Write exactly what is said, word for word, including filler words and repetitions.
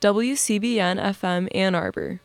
W C B N F M Ann Arbor.